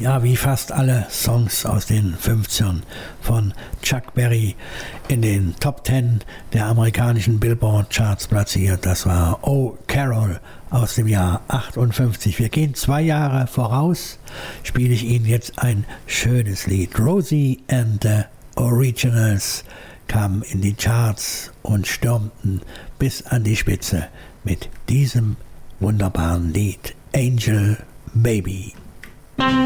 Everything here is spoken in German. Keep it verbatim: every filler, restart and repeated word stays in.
ja, wie fast alle Songs aus den fünfzigern von Chuck Berry in den Top Ten der amerikanischen Billboard-Charts platziert. Das war Oh Carol aus dem Jahr achtundfünfzig. Wir gehen zwei Jahre voraus, spiele ich Ihnen jetzt ein schönes Lied. Rosie and the Originals kamen in die Charts und stürmten bis an die Spitze mit diesem wunderbaren Lied Angel Baby.